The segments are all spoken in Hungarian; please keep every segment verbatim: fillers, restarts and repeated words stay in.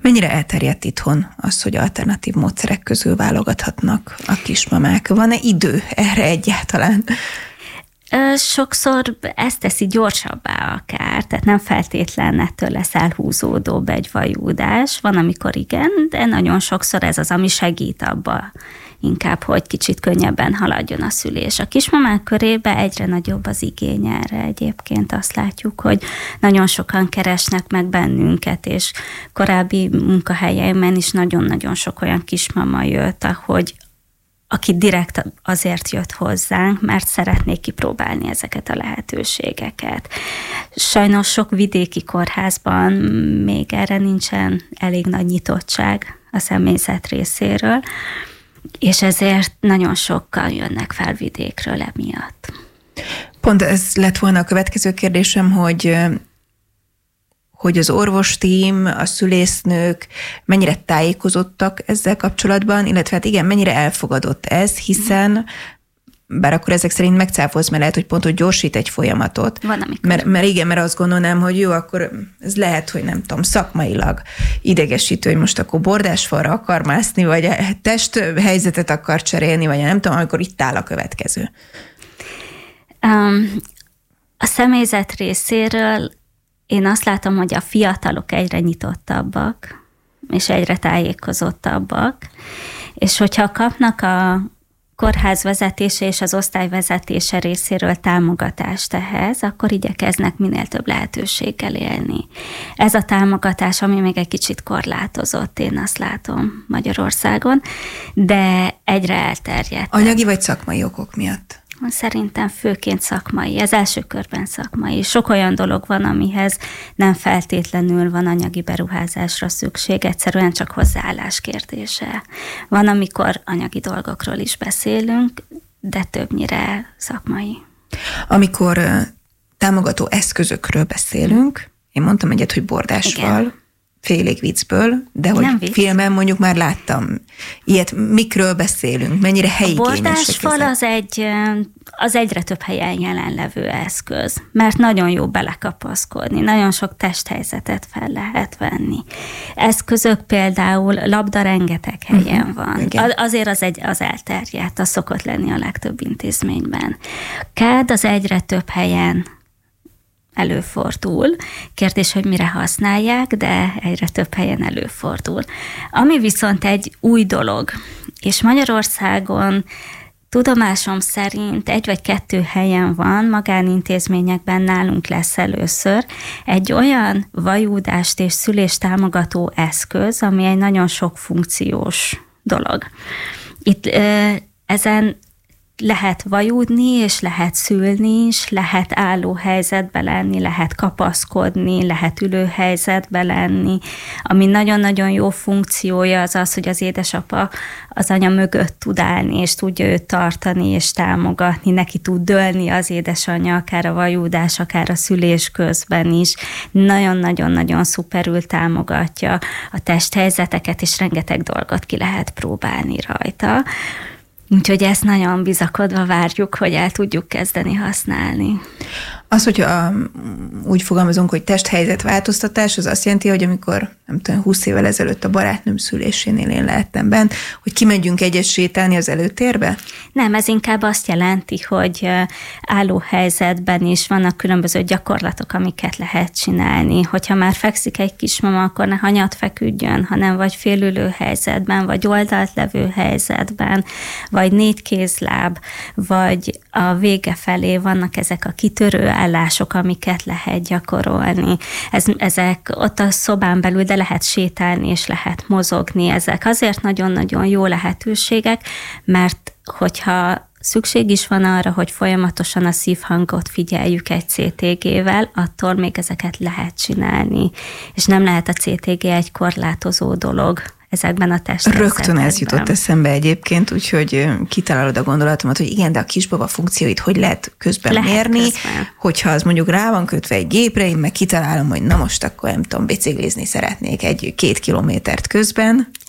Mennyire elterjedt itthon az, hogy alternatív módszerek közül válogathatnak a kismamák? Van-e idő erre egyáltalán? Sokszor ezt teszi gyorsabbá akár, tehát nem feltétlen ettől lesz elhúzódóbb egy vajúdás. Van, amikor igen, de nagyon sokszor ez az, ami segít abba inkább, hogy kicsit könnyebben haladjon a szülés. A kismamák körében egyre nagyobb az igény erre egyébként. Azt látjuk, hogy nagyon sokan keresnek meg bennünket, és korábbi munkahelyeimen is nagyon-nagyon sok olyan kismama jött, ahogy aki direkt azért jött hozzánk, mert szeretnék kipróbálni ezeket a lehetőségeket. Sajnos sok vidéki kórházban még erre nincsen elég nagy nyitottság a személyzet részéről, és ezért nagyon sokkal jönnek fel vidékről emiatt. Pont ez lett volna a következő kérdésem, hogy hogy az orvostím, a szülésznők mennyire tájékozottak ezzel kapcsolatban, illetve hát igen, mennyire elfogadott ez, hiszen bár akkor ezek szerint megcáfolsz, mert lehet, hogy pont, hogy gyorsít egy folyamatot. Van, amikor. Mert, mert igen, mert azt gondolnám, hogy jó, akkor ez lehet, hogy nem tudom, szakmailag idegesítő, hogy most akkor bordásfalra akar mászni, vagy a testhelyzetet akar cserélni, vagy nem tudom, amikor itt áll a következő. Um, a személyzet részéről én azt látom, hogy a fiatalok egyre nyitottabbak, és egyre tájékozottabbak, és hogyha kapnak a kórház vezetése és az osztály vezetése részéről támogatást ehhez, akkor igyekeznek minél több lehetőséggel élni. Ez a támogatás, ami még egy kicsit korlátozott, én azt látom Magyarországon, de egyre elterjedt. Anyagi vagy szakmai okok miatt? Szerintem főként szakmai, ez első körben szakmai. Sok olyan dolog van, amihez nem feltétlenül van anyagi beruházásra szükség, egyszerűen csak hozzáállás kérdése. Van, amikor anyagi dolgokról is beszélünk, de többnyire szakmai. Amikor uh, támogató eszközökről beszélünk, én mondtam egyet, hogy bordásfal, igen. Félig viccből, de hogy filmen mondjuk már láttam ilyet. Mikről beszélünk? Mennyire helyigényesek ezek? A bordásfal az, egy, az egyre több helyen jelenlevő eszköz, mert nagyon jó belekapaszkodni, nagyon sok testhelyzetet fel lehet venni. Eszközök például, labda rengeteg helyen uh-huh. van. Igen. Azért az, egy, az elterjedt, az szokott lenni a legtöbb intézményben. Kád az egyre több helyen előfordul. Kérdés, hogy mire használják, de egyre több helyen előfordul. Ami viszont egy új dolog, és Magyarországon tudomásom szerint egy vagy kettő helyen van, magánintézményekben nálunk lesz először, egy olyan vajúdást és szülést támogató eszköz, ami egy nagyon sok funkciós dolog. Itt ezen lehet vajúdni, és lehet szülni is, lehet álló helyzetbe lenni, lehet kapaszkodni, lehet ülő helyzetbe lenni. Ami nagyon-nagyon jó funkciója az az, hogy az édesapa az anya mögött tud állni, és tudja őt tartani, és támogatni. Neki tud dőlni az édesanyja, akár a vajúdás, akár a szülés közben is. Nagyon-nagyon-nagyon szuperül támogatja a testhelyzeteket, és rengeteg dolgot ki lehet próbálni rajta. Úgyhogy ezt nagyon bizakodva várjuk, hogy el tudjuk kezdeni használni. Az, hogyha úgy fogalmazunk, hogy testhelyzetváltoztatás, az azt jelenti, hogy amikor, nem tudom, húsz évvel ezelőtt a barátnőm szülésénél én lehettem bent, hogy kimegyünk egyet sétálni az előtérbe? Nem, ez inkább azt jelenti, hogy álló helyzetben is vannak különböző gyakorlatok, amiket lehet csinálni. Hogyha már fekszik egy kismama, akkor ne hanyat feküdjön, hanem vagy félülő helyzetben, vagy oldalt levő helyzetben, vagy négy kézláb, vagy a vége felé vannak ezek a kitörő állások, amiket lehet gyakorolni. Ez, ezek ott a szobán belül, de lehet sétálni, és lehet mozogni. Ezek azért nagyon-nagyon jó lehetőségek, mert hogyha szükség is van arra, hogy folyamatosan a szívhangot figyeljük egy cé té gével, attól még ezeket lehet csinálni. És nem lehet a cé té gé egy korlátozó dolog ezekben a testhelyzetekben. Rögtön ez jutott eszembe egyébként, úgyhogy kitalálod a gondolatomat, hogy igen, de a kisbaba funkcióit hogy lehet közben lehet mérni, közben. Hogyha az mondjuk rá van kötve egy gépre, én meg kitalálom, hogy na most akkor nem tudom, biciklizni szeretnék egy-két kilométert közben.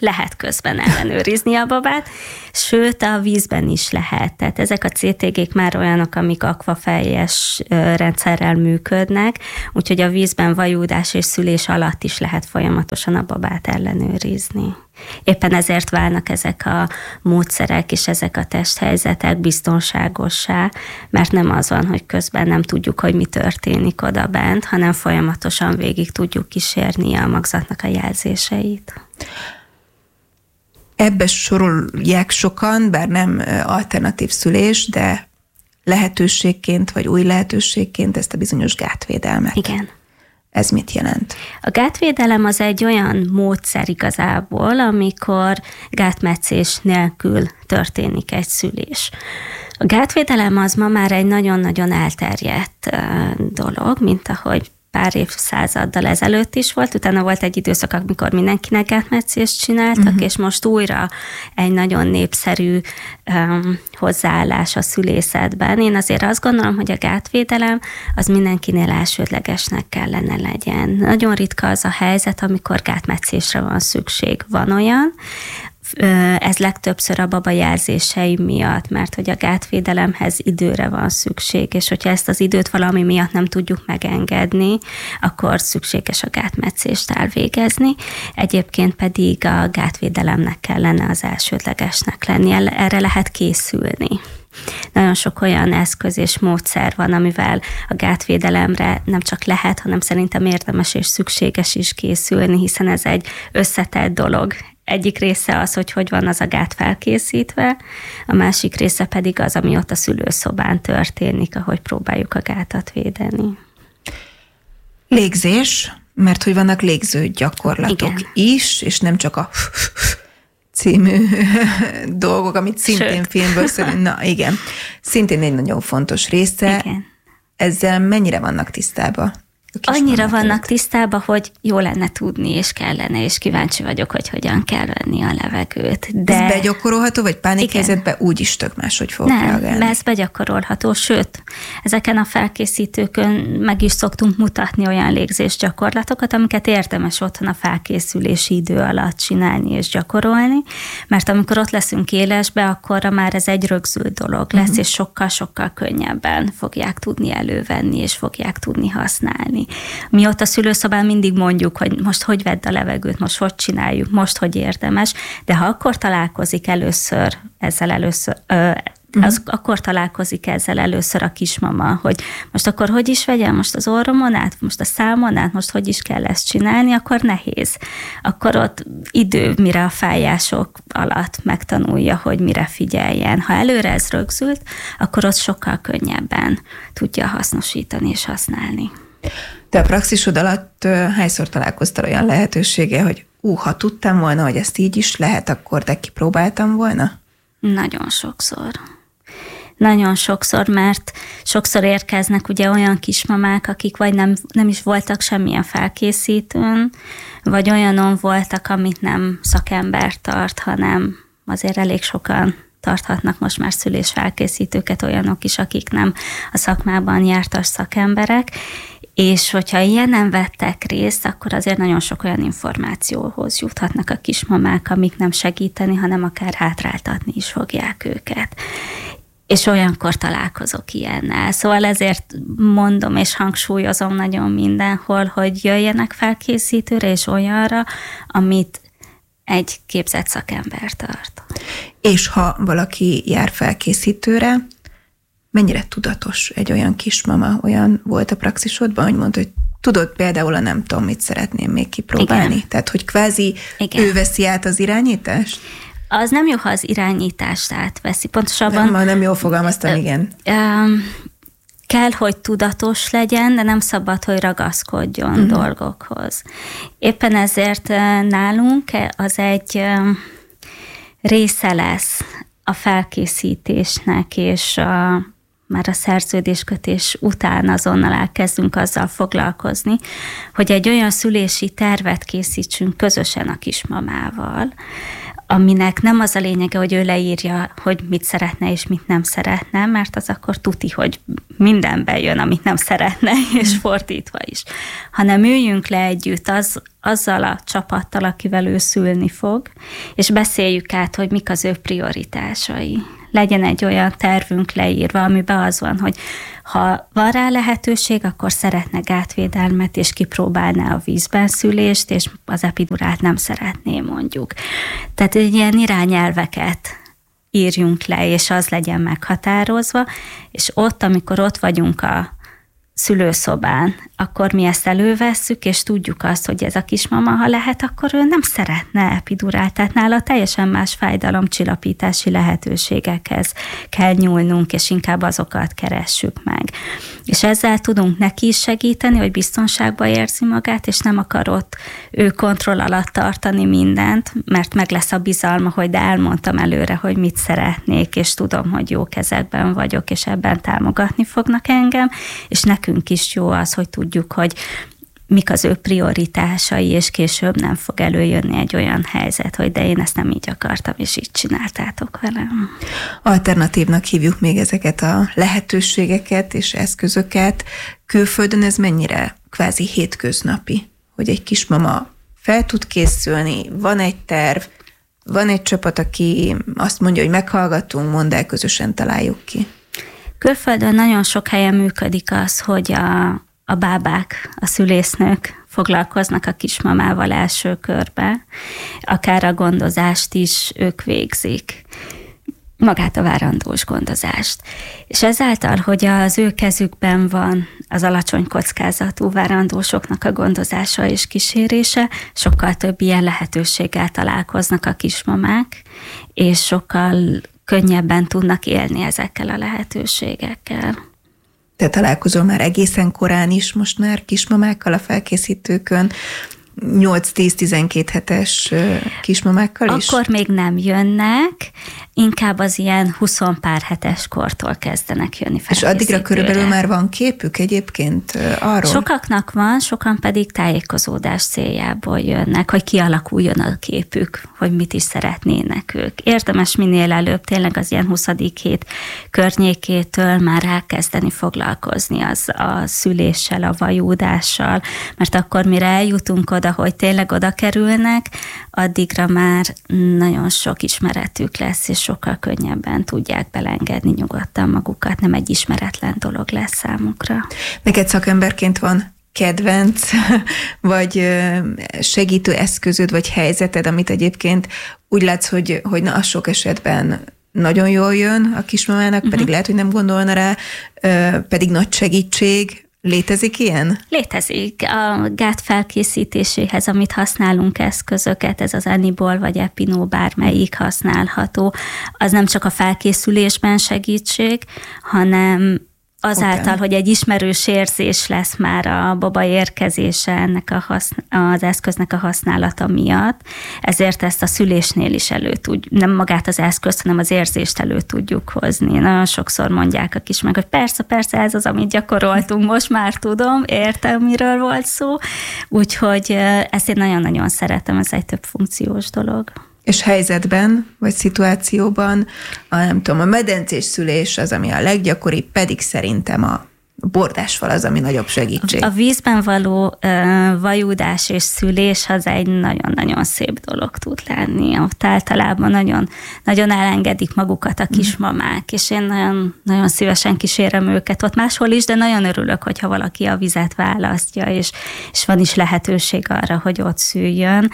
lehet közben ellenőrizni a babát, sőt a vízben is lehet. Tehát ezek a cé té gék már olyanok, amik akvafejes rendszerrel működnek, úgyhogy a vízben vajúdás és szülés alatt is lehet folyamatosan a babát ellenőrizni. Éppen ezért válnak ezek a módszerek és ezek a testhelyzetek biztonságossá, mert nem az van, hogy közben nem tudjuk, hogy mi történik oda bent, hanem folyamatosan végig tudjuk kísérni a magzatnak a jelzéseit. Ebbe sorolják sokan, bár nem alternatív szülés, de lehetőségként vagy új lehetőségként ezt a bizonyos gátvédelmet. Igen. Ez mit jelent? A gátvédelem az egy olyan módszer igazából, amikor gátmetszés nélkül történik egy szülés. A gátvédelem az ma már egy nagyon-nagyon elterjedt dolog, mint ahogy pár évszázaddal ezelőtt is volt, utána volt egy időszak, amikor mindenkinek gátmetszést csináltak, uh-huh. és most újra egy nagyon népszerű um, hozzáállás a szülészetben. Én azért azt gondolom, hogy a gátvédelem az mindenkinél elsődlegesnek kellene legyen. Nagyon ritka az a helyzet, amikor gátmetszésre van szükség. Van olyan, ez legtöbbször a baba jelzései miatt, mert hogy a gátvédelemhez időre van szükség, és hogyha ezt az időt valami miatt nem tudjuk megengedni, akkor szükséges a gátmetszést elvégezni. Egyébként pedig a gátvédelemnek kellene az elsődlegesnek lenni, erre lehet készülni. Nagyon sok olyan eszköz és módszer van, amivel a gátvédelemre nem csak lehet, hanem szerintem érdemes és szükséges is készülni, hiszen ez egy összetett dolog. Egyik része az, hogy hogy van az a gát felkészítve, a másik része pedig az, ami ott a szülőszobán történik, ahogy próbáljuk a gátat védeni. Légzés, mert hogy vannak légző gyakorlatok Igen. is, és nem csak a című dolgok, amit szintén Sőt. filmből szedünk. Na igen, szintén egy nagyon fontos része. Igen. Ezzel mennyire vannak tisztában? Annyira vannak tisztában, hogy jó lenne tudni, és kellene, és kíváncsi vagyok, hogy hogyan kell venni a levegőt. De... Ez begyakorolható, vagy pánikhelyzetben úgy is tök máshogy fog Nem, reagálni? Nem, ez begyakorolható, sőt, ezeken a felkészítőkön meg is szoktunk mutatni olyan légzés gyakorlatokat, amiket érdemes otthon a felkészülési idő alatt csinálni és gyakorolni, mert amikor ott leszünk élesbe, akkor már ez egy rögzült dolog lesz, uh-huh. és sokkal-sokkal könnyebben fogják tudni elővenni, és fogják tudni használni. Mi ott a szülőszobán mindig mondjuk, hogy most hogy vedd a levegőt, most hogy csináljuk, most hogy érdemes, de ha akkor találkozik először ezzel először, ö, az, uh-huh. akkor találkozik ezzel először a kismama, hogy most akkor hogy is vegyem, most az orromon át, most a számon át, most hogy is kell ezt csinálni, akkor nehéz. Akkor ott idő, mire a fájások alatt megtanulja, hogy mire figyeljen. Ha előre ez rögzült, akkor ott sokkal könnyebben tudja hasznosítani és használni. Te a praxisod alatt hányszor találkoztál olyan lehetősége, hogy ú, ha tudtam volna, hogy ezt így is lehet, akkor de kipróbáltam volna? Nagyon sokszor. Nagyon sokszor, mert sokszor érkeznek ugye olyan kismamák, akik vagy nem, nem is voltak semmilyen felkészítőn, vagy olyanon voltak, amit nem szakember tart, hanem azért elég sokan tarthatnak most már szülésfelkészítőket, olyanok is, akik nem a szakmában jártas szakemberek, és hogyha ilyen nem vettek részt, akkor azért nagyon sok olyan információhoz juthatnak a kismamák, amik nem segíteni, hanem akár hátráltatni is fogják őket. És olyankor találkozok ilyennel. Szóval ezért mondom és hangsúlyozom nagyon mindenhol, hogy jöjjenek felkészítőre és olyanra, amit egy képzett szakember tart. És ha valaki jár felkészítőre, mennyire tudatos egy olyan kismama? Olyan volt a praxisodban, hogy mondta, hogy tudod például a nem tudom, mit szeretném még kipróbálni? Igen. Tehát, hogy kvázi Igen. ő veszi át az irányítást? Az nem jó, ha az irányítást átveszi. Pontosabban... Nem, nem jól fogalmaztam, igen. Kell, hogy tudatos legyen, de nem szabad, hogy ragaszkodjon uh-huh. dolgokhoz. Éppen ezért nálunk az egy része lesz a felkészítésnek, és a, már a szerződéskötés után azonnal elkezdünk azzal foglalkozni, hogy egy olyan szülési tervet készítsünk közösen a kismamával, aminek nem az a lényege, hogy ő leírja, hogy mit szeretne és mit nem szeretne, mert az akkor tuti, hogy mindenben jön, amit nem szeretne, és fordítva is. Hanem üljünk le együtt az, azzal a csapattal, akivel ő szülni fog, és beszéljük át, hogy mik az ő prioritásai. Legyen egy olyan tervünk leírva, amiben az van, hogy ha van rá lehetőség, akkor szeretne gátvédelmet, és kipróbálná a vízben szülést, és az epidurált nem szeretné, mondjuk. Tehát ilyen irányelveket írjunk le, és az legyen meghatározva, és ott, amikor ott vagyunk a szülőszobán, akkor mi ezt elővesszük, és tudjuk azt, hogy ez a kismama, ha lehet, akkor ő nem szeretne epidurált, tehát nála teljesen más fájdalomcsillapítási lehetőségekhez kell nyúlnunk, és inkább azokat keressük meg. És ezzel tudunk neki is segíteni, hogy biztonságban érzi magát, és nem akar ott ő kontroll alatt tartani mindent, mert meg lesz a bizalma, hogy de elmondtam előre, hogy mit szeretnék, és tudom, hogy jó kezekben vagyok, és ebben támogatni fognak engem, és nekünk is jó az, hogy tudjuk, hogy mik az ő prioritásai, és később nem fog előjönni egy olyan helyzet, hogy de én ezt nem így akartam, és így csináltátok velem. Alternatívnak hívjuk még ezeket a lehetőségeket és eszközöket. Külföldön ez mennyire kvázi hétköznapi, hogy egy kismama fel tud készülni, van egy terv, van egy csapat, aki azt mondja, hogy meghallgatunk, mondd el, közösen találjuk ki. Külföldön nagyon sok helyen működik az, hogy a, a bábák, a szülésznők foglalkoznak a kismamával első körbe, akár a gondozást is ők végzik, magát a várandós gondozást. És ezáltal, hogy az ő kezükben van az alacsony kockázatú várandósoknak a gondozása és kísérése, sokkal több ilyen lehetőséggel találkoznak a kismamák, és sokkal könnyebben tudnak élni ezekkel a lehetőségekkel. Te találkozol már egészen korán is most már kismamákkal a felkészítőkön, nyolc-tíz-tizenkét hetes kismamákkal is? Akkor még nem jönnek, inkább az ilyen húsz pár hetes kortól kezdenek jönni felkészítőre. És addigra körülbelül már van képük egyébként arról? Sokaknak van, sokan pedig tájékozódás céljából jönnek, hogy kialakuljon a képük, hogy mit is szeretnének ők. Érdemes minél előbb tényleg az ilyen huszadik hét környékétől már elkezdeni foglalkozni az a szüléssel, a vajúdással, mert akkor mire eljutunk oda, hogy tényleg oda kerülnek, addigra már nagyon sok ismeretük lesz, és sokkal könnyebben tudják belengedni nyugodtan magukat, nem egy ismeretlen dolog lesz számukra. Neked szakemberként van kedvenc, vagy segítő eszközöd, vagy helyzeted, amit egyébként úgy látsz, hogy, hogy na, az sok esetben nagyon jól jön a kismamának, uh-huh. pedig lehet, hogy nem gondolna rá, pedig nagy segítség. Létezik ilyen? Létezik. A gát felkészítéséhez, amit használunk eszközöket, ez az Anibol vagy Epinó, bármelyik használható, az nem csak a felkészülésben segítség, hanem azáltal, okay. hogy egy ismerős érzés lesz már a baba érkezése ennek a haszn- az eszköznek a használata miatt, ezért ezt a szülésnél is elő tudjuk, nem magát az eszközt, hanem az érzést elő tudjuk hozni. Nagyon sokszor mondják a kismamák, hogy persze, persze, ez az, amit gyakoroltunk, most már tudom, értem, miről volt szó, úgyhogy ezt én nagyon-nagyon szeretem, ez egy több funkciós dolog. És helyzetben, vagy szituációban, a, nem tudom, a medencés szülés az, ami a leggyakoribb, pedig szerintem a bordásfal az, ami nagyobb segítség. A vízben való uh, vajúdás és szülés az egy nagyon-nagyon szép dolog tud lenni. Ott általában nagyon, nagyon elengedik magukat a kismamák, és én nagyon, nagyon szívesen kísérem őket ott máshol is, de nagyon örülök, hogyha valaki a vizet választja, és, és van is lehetőség arra, hogy ott szüljön.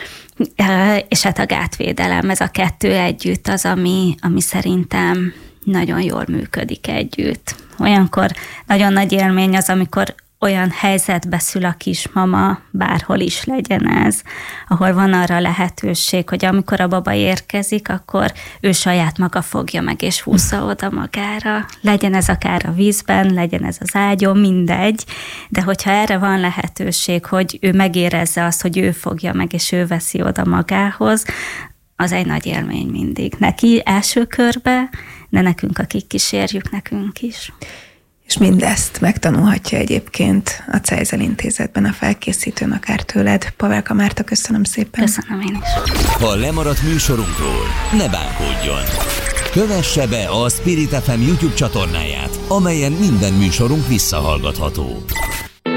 És hát a gátvédelem, ez a kettő együtt az, ami, ami szerintem nagyon jól működik együtt. Olyankor nagyon nagy élmény az, amikor olyan helyzetbe szül a kismama, bárhol is legyen ez, ahol van arra lehetőség, hogy amikor a baba érkezik, akkor ő saját maga fogja meg és húzza oda magára. Legyen ez akár a vízben, legyen ez az ágyon, mindegy, de hogyha erre van lehetőség, hogy ő megérezze azt, hogy ő fogja meg és ő veszi oda magához, az egy nagy élmény mindig. Neki első körbe, de nekünk, akik kísérjük, nekünk is. És mindezt megtanulhatja egyébként a Cejzel Intézetben, a felkészítőn, akár tőled. Pavelka Márta, köszönöm szépen. Köszönöm én is. Ha lemaradt műsorunkról, ne bánkódjon. Kövesse be a Spirit ef em YouTube csatornáját, amelyen minden műsorunk visszahallgatható.